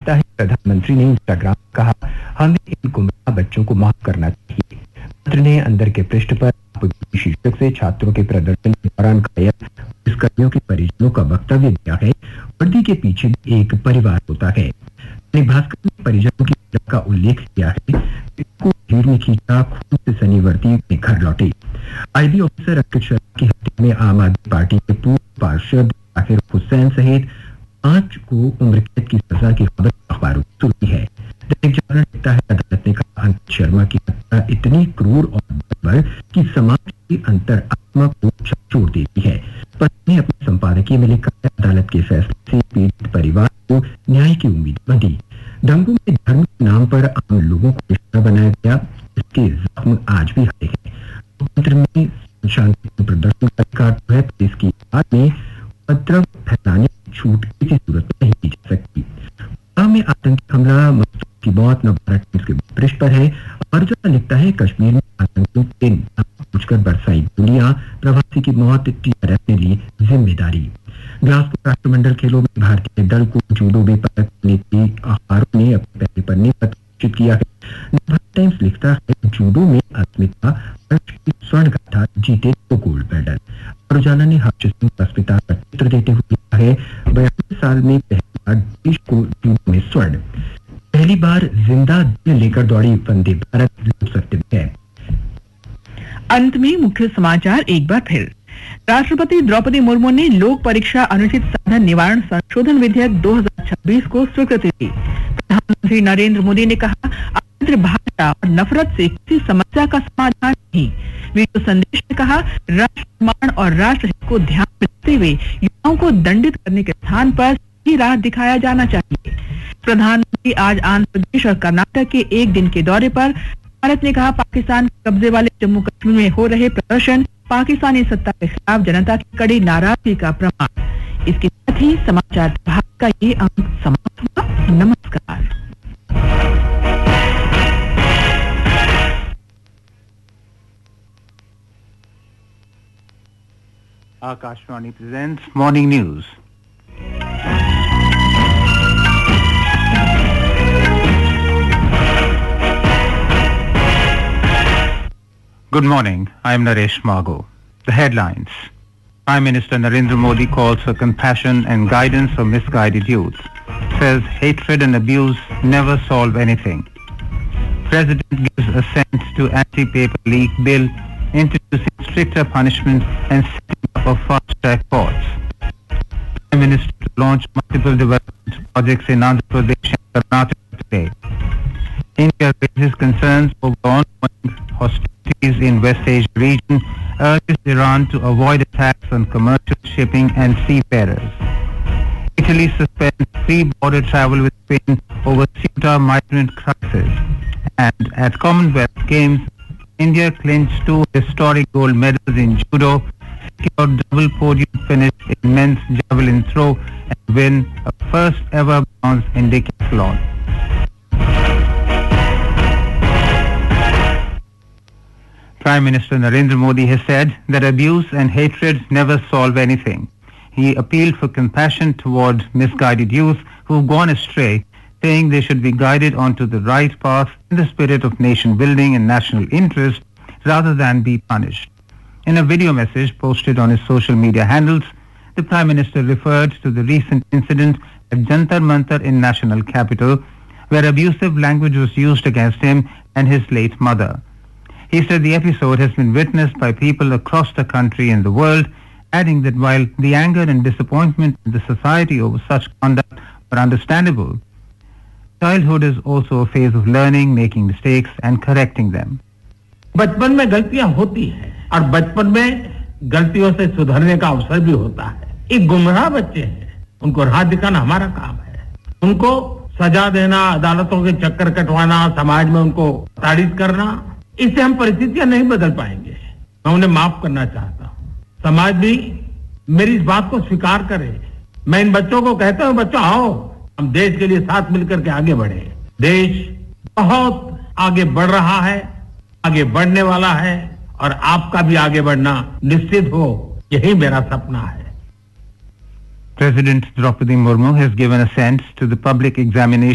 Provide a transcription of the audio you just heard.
लिखता है, प्रधानमंत्री ने इंस्टाग्राम में कहा, हमें इन गुमराह बच्चों को माफ करना चाहिए। पत्र ने अंदर के पृष्ठ पर शीर्षक से छात्रों के प्रदर्शन के दौरान घायल पुलिसकर्मियों के परिजनों का वक्तव्य दिया है। वर्दी के पीछे भी एक परिवार होता है। भास्कर ने परिजनों की पीड़ा का उल्लेख किया है। को भीड़ में खींचा, खून से सनी वर्दी अपने घर लौटे। आईबी ऑफिसर अंकित शर्मा की हत्या में आम आदमी पार्टी के पूर्व पार्षद जाकिर हुसैन सहित 5 को उम्र कैद की सजा की खबर अखबारों में सुर्खी है। दैनिक जागरण लिखता है, अदालत ने कहा, अंकित शर्मा की हत्या इतनी क्रूर और बर्बर कि समाज की अंतरात्मा को झकझोर देती है। पत्र ने अपने संपादकीय में लिखा है, अदालत के फैसले से पीड़ित परिवार को न्याय की उम्मीद बंधी। दंगों में धर्म के नाम पर आम लोगों को निशाना बनाया गया, इसके जख्म आज भी हरे हैं। लोकतंत्र में शांति प्रदर्शन का अधिकार है, पर इसकी बात में उपद्रव फैलाने की छूट किसी सूरत में नहीं दी जा सकती। में आतंकी हमला, मजदूर की मौत, नवभारत टाइम्स के पृष्ठ पर है। अर्जुन लिखता है, कश्मीर में आतंकियों के नाम पूछकर बरसाई गोलियां, प्रवासी की मौत, टीआरएस ने ली जिम्मेदारी। ग्लासगो राष्ट्रमंडल खेलों में भारतीय दल को जूडो में पदक पाने के अखबारों ने अपने पहले पन्ने पर प्रकाशित किया है। नवभारत टाइम्स लिखता है, जूडो में अस्मिता वर्ष की स्वर्ण गाथा, जीते 2 गोल्ड मेडल। और उजाला ने हर्ष सिंह अस्मिता का चित्र देते हुए लिखा है, 42 साल में पहली बार देश को जूडो में स्वर्ण। पहली बार जिंदा दिल लेकर दौड़ी वंदे भारत लोक सत्य में है। अंत में मुख्य समाचार एक बार फिर। राष्ट्रपति द्रौपदी मुर्मू ने लोक परीक्षा अनुचित साधन निवारण संशोधन विधेयक 2026 को स्वीकृति दी। प्रधानमंत्री नरेंद्र मोदी ने कहा, अभद्र भाषा और नफरत से किसी समस्या का समाधान नहीं। वीडियो संदेश में कहा, राष्ट्र निर्माण और राष्ट्र हित को ध्यान में रखते हुए युवाओं को दंडित करने के स्थान पर सही राह दिखाया जाना चाहिए। प्रधानमंत्री आज आंध्र प्रदेश और कर्नाटक के 1 दिन के दौरे पर। भारत ने कहा, पाकिस्तान के कब्जे वाले जम्मू कश्मीर में हो रहे प्रदर्शन पाकिस्तानी सत्ता के खिलाफ जनता की कड़ी नाराजगी का प्रमाण। इसके साथ ही समाचार विभाग का ये अंक समाप्त हुआ। नमस्कार। Akashvani presents Morning News. Good morning, I am Naresh Margo. The headlines. Prime Minister Narendra Modi calls for compassion and guidance for misguided youth. Says hatred and abuse never solve anything. President gives assent to anti-paper leak bill, introducing stricter punishment and setting up of fast-track courts. Prime Minister to launch multiple development projects in Andhra Pradesh and Karnataka today. India raises concerns over ongoing hostilities in West Asia region, urges Iran to avoid attacks on commercial shipping and seafarers. Italy suspends free border travel with Spain over Ceuta migrant crisis. And at Commonwealth Games, India clinched 2 historic gold medals in judo, secured double podium finish in men's javelin throw, and win a first ever bronze in decathlon. Prime Minister Narendra Modi has said that abuse and hatred never solve anything. He appealed for compassion toward misguided youth who've gone astray, saying they should be guided onto the right path in the spirit of nation building and national interest rather than be punished. In a video message posted on his social media handles, the Prime Minister referred to the recent incident at Jantar Mantar in national capital, where abusive language was used against him and his late mother. He said the episode has been witnessed by people across the country and the world, adding that while the anger and disappointment in the society over such conduct are understandable, childhood is also a phase of learning, making mistakes and correcting them. बचपन में गलतियां होती हैं और बचपन में गलतियों से सुधरने का अवसर भी होता है। एक गुमराह बच्चे हैं, उनको राह दिखाना हमारा काम है। उनको सजा देना, अदालतों के चक्कर कटवाना, समाज में उनको ताड़ित करना, इससे हम परिस्थितियां नहीं बदल पाएंगे। मैं उन्हें माफ करना चाहता हूँ। समाज भी मेरी इस बात को स्वीकार करे। मैं इन बच्चों को कहता हूँ, बच्चों आओ, हम देश के लिए साथ मिलकर के आगे बढ़े। देश बहुत आगे बढ़ रहा है, आगे बढ़ने वाला है और आपका भी आगे बढ़ना निश्चित हो, यही मेरा सपना है। President Draupadi Murmu has given assent to the public examination